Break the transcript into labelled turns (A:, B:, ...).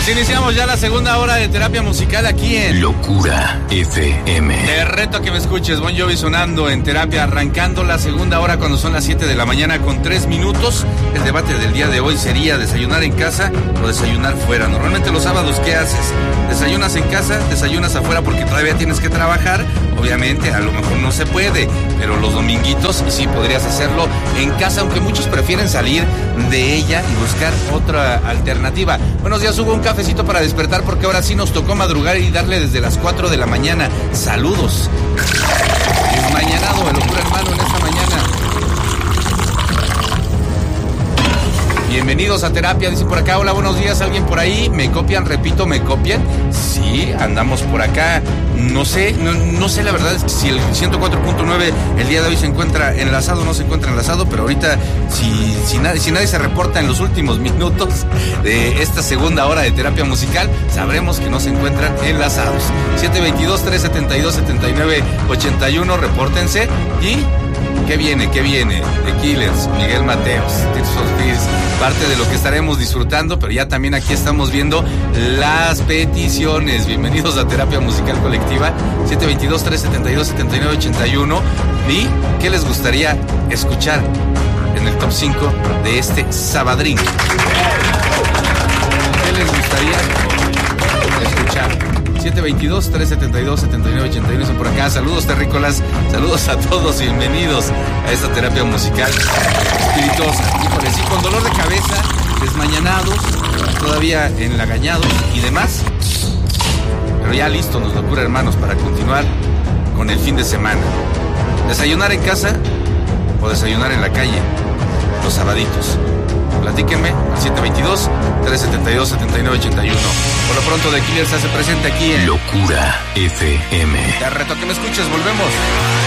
A: Así iniciamos ya la segunda hora de terapia musical aquí en
B: Locura FM.
A: Te reto a que me escuches. Bon Jovi sonando en terapia, arrancando la segunda hora cuando son las 7 de la mañana con 3 minutos. El debate del día de hoy sería desayunar en casa o desayunar fuera. Normalmente los sábados, ¿qué haces? ¿Desayunas en casa? ¿Desayunas afuera porque todavía tienes que trabajar? Obviamente, a lo mejor no se puede, pero los dominguitos sí podrías hacerlo en casa, aunque muchos prefieren salir de ella y buscar otra alternativa. Buenos días, Hugo, un cafecito para despertar porque ahora sí nos tocó madrugar y darle desde las 4 de la mañana. Saludos. Desmañanado, el Locura Hermano, en esta mañana. Bienvenidos a terapia, dice por acá. Hola, buenos días, ¿alguien por ahí? ¿Me copian? Repito, ¿me copian? Sí, andamos por acá. No sé la verdad es que si el 104.9 el día de hoy se encuentra enlazado o no se encuentra enlazado, pero ahorita si nadie se reporta en los últimos minutos de esta segunda hora de terapia musical, sabremos que no se encuentran enlazados. 722-372-7981, repórtense. Y ¿qué viene? The Killers, Miguel Mateos, Tears for Fears, parte de lo que estaremos disfrutando, pero ya también aquí estamos viendo las peticiones. Bienvenidos a Terapia Musical Colectiva, 722-372-7981. ¿Y qué les gustaría escuchar en el top 5 de este sabadrín? ¿Qué les gustaría escuchar? 722-372-7981, dicen por acá. Saludos, terrícolas, saludos a todos, bienvenidos a esta terapia musical espirituosa. Híjole, sí, con dolor de cabeza, desmañanados, todavía enlagañados y demás, pero ya listos los Locura Hermanos para continuar con el fin de semana. ¿Desayunar en casa o desayunar en la calle? Los sabaditos. Platíquenme al 722-372-7981. Por lo pronto, The Killers se hace presente aquí en
B: Locura FM.
A: Te reto a que me escuches, volvemos.